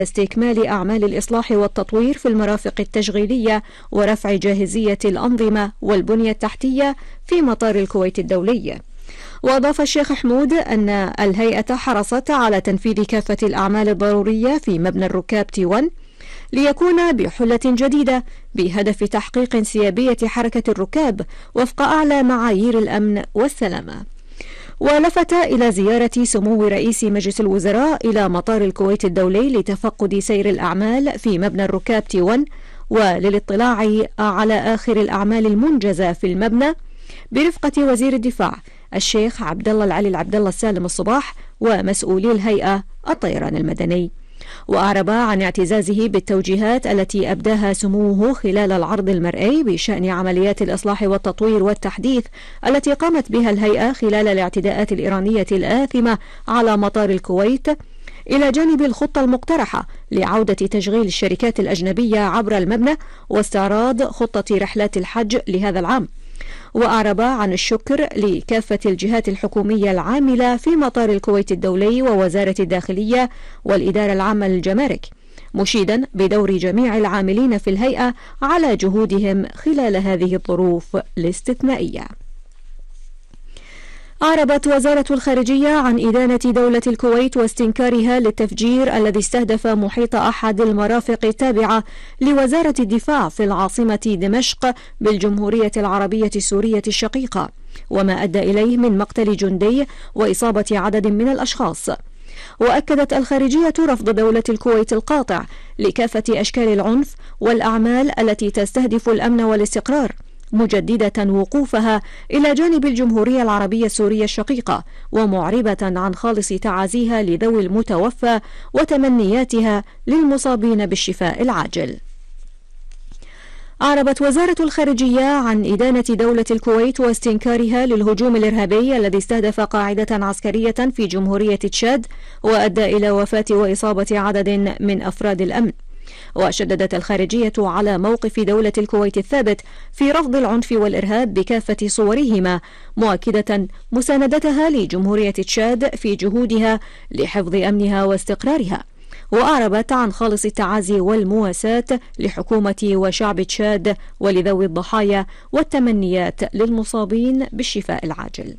استكمال أعمال الإصلاح والتطوير في المرافق التشغيلية ورفع جاهزية الأنظمة والبنية التحتية في مطار الكويت الدولي. وأضاف الشيخ حمود أن الهيئة حرصت على تنفيذ كافة الأعمال الضرورية في مبنى الركاب T1 ليكون بحلة جديدة بهدف تحقيق انسيابية حركة الركاب وفق أعلى معايير الأمن والسلامة. ولفت إلى زيارة سمو رئيس مجلس الوزراء إلى مطار الكويت الدولي لتفقد سير الأعمال في مبنى الركاب T1 وللاطلاع على آخر الأعمال المنجزة في المبنى برفقة وزير الدفاع الشيخ عبد الله العلي العبد الله السالم الصباح ومسؤولي الهيئة الطيران المدني. وأعرب عن اعتزازه بالتوجيهات التي أبداها سموه خلال العرض المرئي بشأن عمليات الإصلاح والتطوير والتحديث التي قامت بها الهيئة خلال الاعتداءات الإيرانية الآثمة على مطار الكويت، إلى جانب الخطة المقترحة لعودة تشغيل الشركات الأجنبية عبر المبنى واستعراض خطة رحلات الحج لهذا العام. وأعرب عن الشكر لكافة الجهات الحكومية العاملة في مطار الكويت الدولي ووزارة الداخلية والإدارة العامة للجمارك، مشيدا بدور جميع العاملين في الهيئة على جهودهم خلال هذه الظروف الاستثنائية. أعربت وزارة الخارجية عن إدانة دولة الكويت واستنكارها للتفجير الذي استهدف محيط أحد المرافق التابعة لوزارة الدفاع في العاصمة دمشق بالجمهورية العربية السورية الشقيقة، وما أدى إليه من مقتل جندي وإصابة عدد من الأشخاص. وأكدت الخارجية رفض دولة الكويت القاطع لكافة أشكال العنف والأعمال التي تستهدف الأمن والاستقرار، مجددة وقوفها إلى جانب الجمهورية العربية السورية الشقيقة، ومعربة عن خالص تعازيها لذوي المتوفى وتمنياتها للمصابين بالشفاء العاجل. أعربت وزارة الخارجية عن إدانة دولة الكويت واستنكارها للهجوم الإرهابي الذي استهدف قاعدة عسكرية في جمهورية تشاد وأدى إلى وفاة وإصابة عدد من أفراد الأمن. وشددت الخارجية على موقف دولة الكويت الثابت في رفض العنف والإرهاب بكافة صورهما، مؤكدة مساندتها لجمهورية تشاد في جهودها لحفظ أمنها واستقرارها. وأعربت عن خالص التعازي والمواساة لحكومة وشعب تشاد ولذوي الضحايا والتمنيات للمصابين بالشفاء العاجل.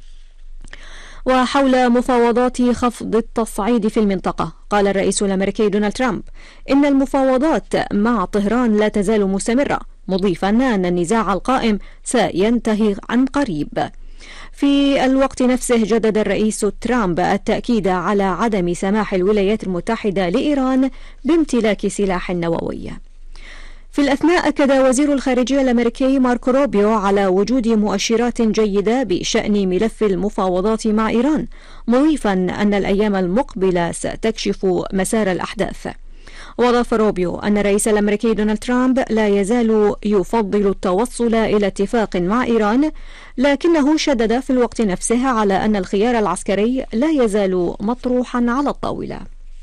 وحول مفاوضات خفض التصعيد في المنطقة، قال الرئيس الأمريكي دونالد ترامب إن المفاوضات مع طهران لا تزال مستمرة، مضيفا أن النزاع القائم سينتهي عن قريب. في الوقت نفسه جدد الرئيس ترامب التأكيد على عدم سماح الولايات المتحدة لإيران بامتلاك سلاح نووي. في الأثناء أكد وزير الخارجية الأمريكي ماركو روبيو على وجود مؤشرات جيدة بشأن ملف المفاوضات مع إيران، مضيفا أن الأيام المقبلة ستكشف مسار الأحداث. وأضاف روبيو أن الرئيس الأمريكي دونالد ترامب لا يزال يفضل التوصل إلى اتفاق مع إيران، لكنه شدد في الوقت نفسه على أن الخيار العسكري لا يزال مطروحا على الطاولة.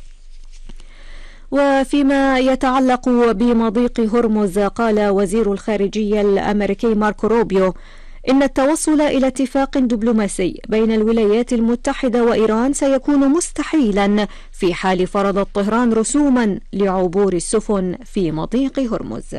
وفيما يتعلق بمضيق هرمز، قال وزير الخارجية الأمريكي ماركو روبيو إن التوصل إلى اتفاق دبلوماسي بين الولايات المتحدة وإيران سيكون مستحيلا في حال فرضت طهران رسوما لعبور السفن في مضيق هرمز.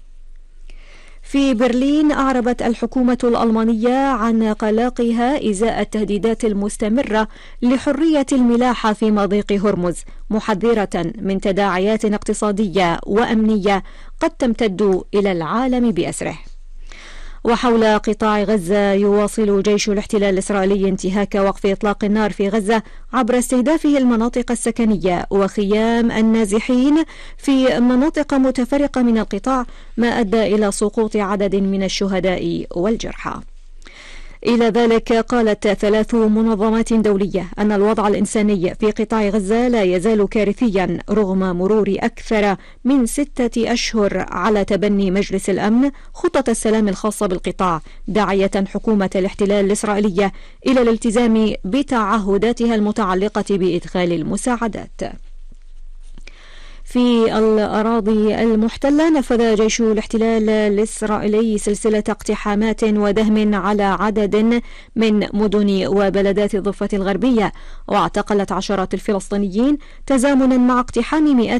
في برلين أعربت الحكومة الألمانية عن قلقها إزاء التهديدات المستمرة لحرية الملاحة في مضيق هرمز، محذرة من تداعيات اقتصادية وأمنية قد تمتد إلى العالم بأسره. وحول قطاع غزة، يواصل جيش الاحتلال الإسرائيلي انتهاك وقف إطلاق النار في غزة عبر استهدافه المناطق السكنية وخيام النازحين في مناطق متفرقة من القطاع، ما أدى إلى سقوط عدد من الشهداء والجرحى. إلى ذلك قالت 3 منظمات دولية أن الوضع الإنساني في قطاع غزة لا يزال كارثيا رغم مرور أكثر من 6 أشهر على تبني مجلس الأمن خطة السلام الخاصة بالقطاع، داعية حكومة الاحتلال الإسرائيلية إلى الالتزام بتعهداتها المتعلقة بإدخال المساعدات. في الأراضي المحتلة، نفذ جيش الاحتلال الإسرائيلي سلسلة اقتحامات ودهم على عدد من مدن وبلدات الضفة الغربية، واعتقلت عشرات الفلسطينيين تزامنا مع اقتحام مئات